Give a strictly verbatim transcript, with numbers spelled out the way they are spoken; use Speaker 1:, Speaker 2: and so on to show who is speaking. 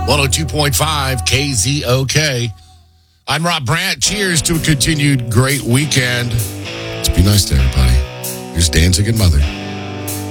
Speaker 1: one oh two point five K Z O K. I'm Rob Brandt. Cheers to a continued great weekend. Let's be nice to everybody. Here's Danzig and Mother.